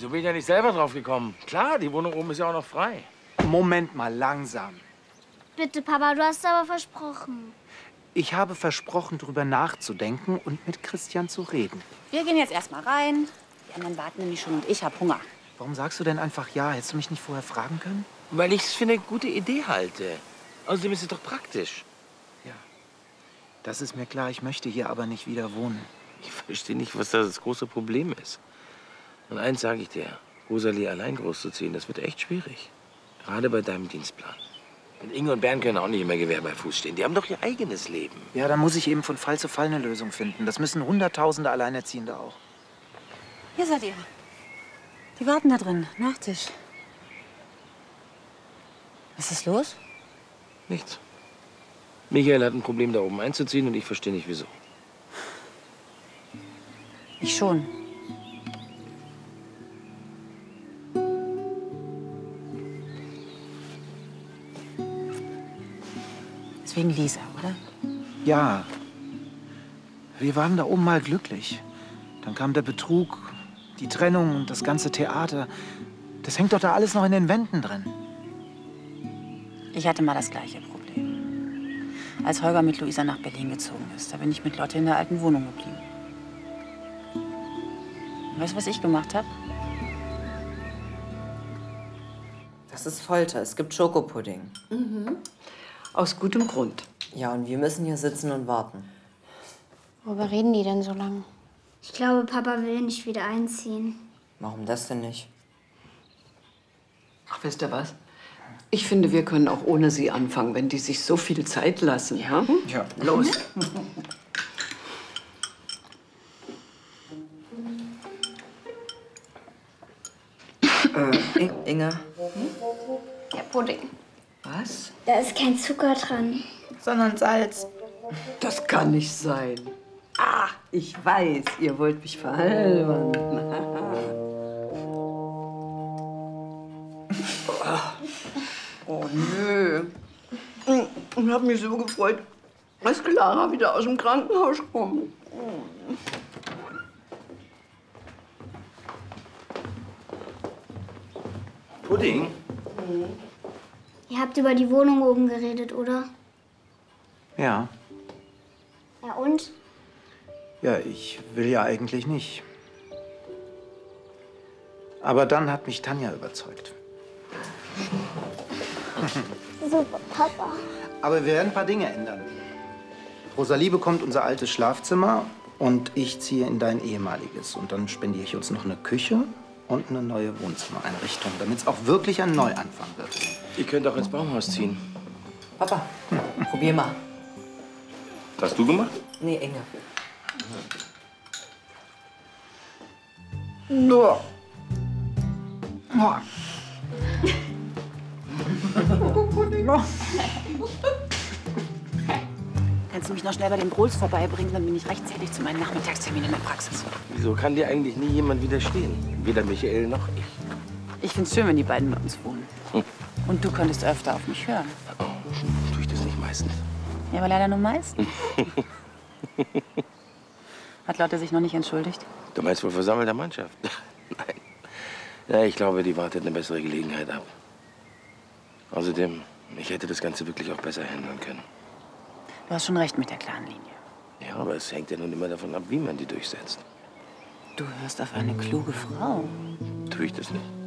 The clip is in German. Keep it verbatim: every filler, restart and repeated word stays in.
So bin ich ja nicht selber drauf gekommen. Klar, die Wohnung oben ist ja auch noch frei. Moment mal, langsam. Bitte, Papa, du hast aber versprochen. Ich habe versprochen, drüber nachzudenken und mit Christian zu reden. Wir gehen jetzt erstmal rein. Die anderen warten nämlich schon und ich habe Hunger. Warum sagst du denn einfach ja? Hättest du mich nicht vorher fragen können? Weil ich es für eine gute Idee halte. Außerdem ist es doch praktisch. Ja, das ist mir klar. Ich möchte hier aber nicht wieder wohnen. Ich verstehe nicht, was da das große Problem ist. Und eins sage ich dir, Rosalie allein großzuziehen, das wird echt schwierig. Gerade bei deinem Dienstplan. Und Inge und Bernd können auch nicht immer Gewehr bei Fuß stehen. Die haben doch ihr eigenes Leben. Ja, dann muss ich eben von Fall zu Fall eine Lösung finden. Das müssen Hunderttausende Alleinerziehende auch. Hier seid ihr. Die warten da drin. Nachtisch. Was ist los? Nichts. Michael hat ein Problem, da oben einzuziehen und ich verstehe nicht, wieso. Ich schon. Ist wegen Lisa, oder? Ja. Wir waren da oben mal glücklich. Dann kam der Betrug, die Trennung und das ganze Theater. Das hängt doch da alles noch in den Wänden drin. Ich hatte mal das gleiche Problem. Als Holger mit Luisa nach Berlin gezogen ist, da bin ich mit Lotte in der alten Wohnung geblieben. Weißt du, was ich gemacht habe? Das ist Folter. Es gibt Schokopudding. Mhm. Aus gutem Grund. Ja, und wir müssen hier sitzen und warten. Worüber reden die denn so lang? Ich glaube, Papa will nicht wieder einziehen. Warum das denn nicht? Ach, wisst ihr was? Ich finde, wir können auch ohne sie anfangen, wenn die sich so viel Zeit lassen. Ja? Ja. Los. äh, In Inge. Der Pudding. Was? Da ist kein Zucker dran. Sondern Salz. Das kann nicht sein. Ah, ich weiß, ihr wollt mich veralbern. Oh, nö. Ich hab mich so gefreut, als Clara wieder aus dem Krankenhaus kommt. Pudding? Ihr habt über die Wohnung oben geredet, oder? Ja. Ja, und? Ja, ich will ja eigentlich nicht. Aber dann hat mich Tanja überzeugt. Super, Papa. Aber wir werden ein paar Dinge ändern. Rosalie bekommt unser altes Schlafzimmer und ich ziehe in dein ehemaliges. Und dann spendiere ich uns noch eine Küche und eine neue Wohnzimmereinrichtung, damit es auch wirklich ein Neuanfang wird. Ihr könnt auch ins Baumhaus ziehen. Papa, probier mal. Das hast du gemacht? Nee, Inge. Nur. Kannst du mich noch schnell bei den Grols vorbeibringen, dann bin ich rechtzeitig zu meinem Nachmittagstermin in der Praxis. Wieso kann dir eigentlich nie jemand widerstehen? Weder Michael noch ich. Ich find's schön, wenn die beiden bei uns wohnen. Hm. Und du könntest öfter auf mich hören. Oh, tue ich das nicht meistens. Ja, aber leider nur meistens. Hat Lotte sich noch nicht entschuldigt? Du meinst wohl versammelter Mannschaft? Nein. Ja, ich glaube, die wartet eine bessere Gelegenheit ab. Außerdem, ich hätte das Ganze wirklich auch besser handeln können. Du hast schon recht mit der klaren Linie. Ja, aber es hängt ja nun immer davon ab, wie man die durchsetzt. Du hörst auf eine kluge Frau. Tue ich das nicht?